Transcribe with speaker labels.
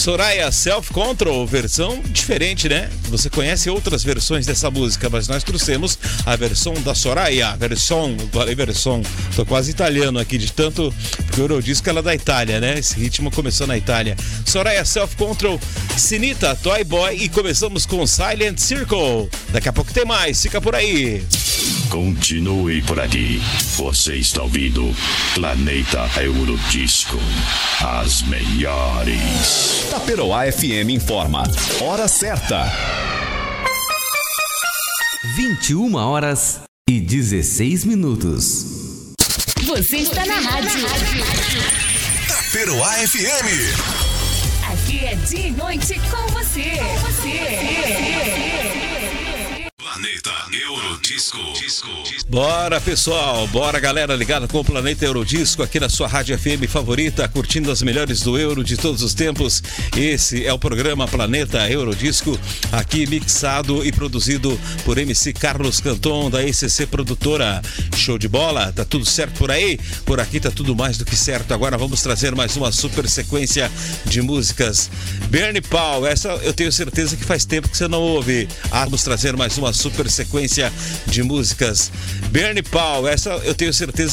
Speaker 1: Soraya Self Control, versão diferente, né? Você conhece outras versões dessa música, mas nós trouxemos a versão da Soraya, versão, tô quase italiano aqui de tanto, porque o Eurodisco ela é da Itália, né? Esse ritmo começou na Itália. Soraya Self Control, Sinita, Toy Boy e começamos com Silent Circle. Daqui a pouco tem mais, fica por aí.
Speaker 2: Continue por aqui. Você está ouvindo Planeta Eurodisco. As melhores.
Speaker 3: Taperoá FM informa. Hora certa.
Speaker 4: 21h16.
Speaker 5: Você está na rádio.
Speaker 6: Taperoá FM.
Speaker 5: Aqui é dia e noite com você.
Speaker 6: Planeta Eurodisco.
Speaker 1: Bora, pessoal, bora, galera ligada com o Planeta Eurodisco aqui na sua rádio FM favorita, curtindo as melhores do Euro de todos os tempos. Esse é o programa Planeta Eurodisco, aqui mixado e produzido por MC Carlos Canton, da ECC Produtora. Show de bola? Tá tudo certo por aí? Por aqui tá tudo mais do que certo. Agora vamos trazer mais uma super sequência de músicas. Bernie Paul, essa eu tenho certeza que faz tempo que você não ouve. Vamos trazer mais uma super sequência de músicas. Bernie Paul, essa eu tenho certeza